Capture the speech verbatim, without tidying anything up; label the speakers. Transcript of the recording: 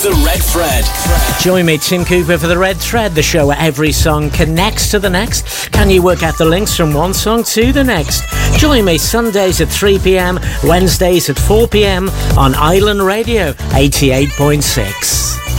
Speaker 1: The Red Thread.
Speaker 2: Join me, Tim Cooper, for The Red Thread, the show where every song connects to the next. Can you work out the links from one song to the next? Join me Sundays at three p.m, Wednesdays at four p.m on Island Radio eighty-eight point six.